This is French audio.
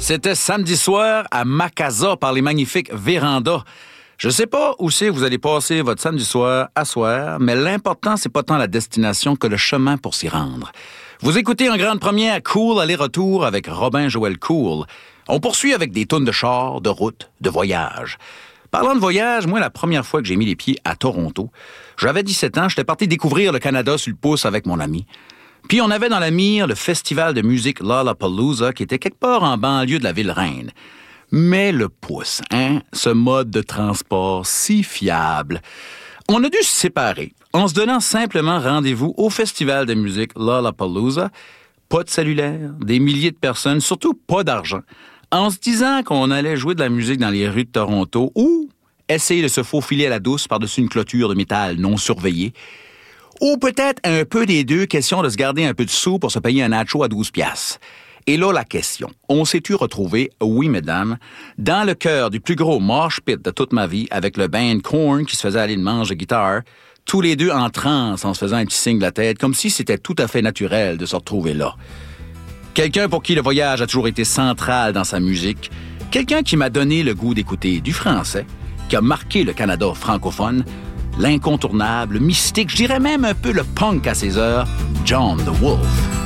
C'était samedi soir à Macasa par les magnifiques Vérandas. Je sais pas où c'est que vous allez passer votre samedi soir à soir, mais l'important, c'est pas tant la destination que le chemin pour s'y rendre. Vous écoutez en grande première Cool aller-retour avec Robin Joël Cool. On poursuit avec des tunes de char, de route, de voyage. Parlant de voyage, moi, la première fois que j'ai mis les pieds à Toronto, j'avais 17 ans, j'étais parti découvrir le Canada sur le pouce avec mon ami. Puis on avait dans la mire le festival de musique Lollapalooza qui était quelque part en banlieue de la ville reine. Mais le pouce, ce mode de transport si fiable. On a dû se séparer en se donnant simplement rendez-vous au festival de musique Lollapalooza. Pas de cellulaire, des milliers de personnes, surtout pas d'argent. En se disant qu'on allait jouer de la musique dans les rues de Toronto ou essayer de se faufiler à la douce par-dessus une clôture de métal non surveillée. Ou peut-être un peu des deux, question de se garder un peu de sous pour se payer un nacho à 12 piastres. Et là, la question. On s'est-tu retrouvé, oui, mesdames, dans le cœur du plus gros mosh pit de toute ma vie avec le band Korn qui se faisait aller de manche de guitare, tous les deux en transe en se faisant un petit signe de la tête, comme si c'était tout à fait naturel de se retrouver là. Quelqu'un pour qui le voyage a toujours été central dans sa musique, quelqu'un qui m'a donné le goût d'écouter du français, qui a marqué le Canada francophone, l'incontournable, le mystique, je dirais même un peu le punk à ses heures, John the Wolf.